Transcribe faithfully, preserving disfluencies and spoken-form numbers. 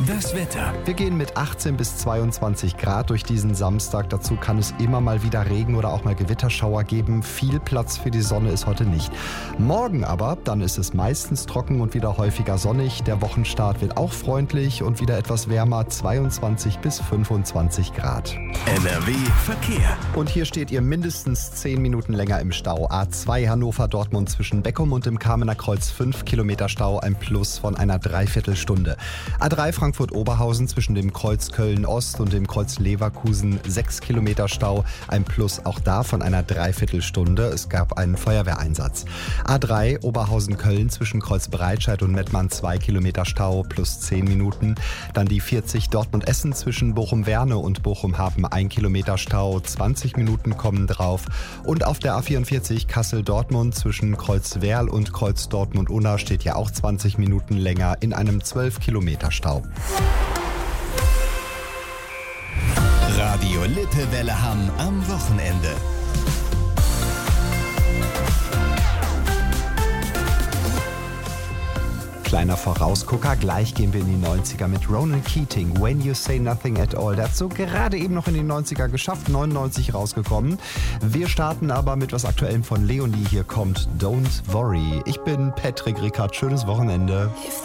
Das Wetter. Wir gehen mit achtzehn bis zweiundzwanzig Grad durch diesen Samstag. Dazu kann es immer mal wieder Regen oder auch mal Gewitterschauer geben. Viel Platz für die Sonne ist heute nicht. Morgen aber, dann ist es meistens trocken und wieder häufiger sonnig. Der Wochenstart wird auch freundlich und wieder etwas wärmer, zweiundzwanzig bis fünfundzwanzig Grad. N R W Verkehr. Und hier steht ihr mindestens zehn Minuten länger im Stau. A zwei Hannover-Dortmund zwischen Beckum und dem Kamener Kreuz fünf Kilometer Stau, ein Plus von einer Dreiviertelstunde. A drei Frankfurt-Oberhausen zwischen dem Kreuz Köln-Ost und dem Kreuz Leverkusen sechs Kilometer Stau, ein Plus auch da von einer Dreiviertelstunde. Es gab einen Feuerwehreinsatz. A drei Oberhausen-Köln zwischen Kreuz Breitscheid und Mettmann zwei Kilometer Stau, plus zehn Minuten. Dann die vierzig Dortmund-Essen zwischen Bochum-Werne und Bochum-Hafen ein Kilometer Stau, zwanzig Minuten kommen drauf. Und auf der A vierundvierzig Kassel-Dortmund zwischen Kreuz Werl und Kreuz Dortmund-Unna steht ja auch zwanzig Minuten länger in einem zwölf Kilometer Stau. Radio Lippewelle Hamm am Wochenende. Kleiner Vorausgucker, gleich gehen wir in die neunziger mit Ronan Keating, When You Say Nothing at All. Der hat so gerade eben noch in die neunziger geschafft, neunundneunzig rausgekommen. Wir starten aber mit was Aktuellem von Leonie. Hier kommt Don't Worry. Ich bin Patrick Rickard, schönes Wochenende.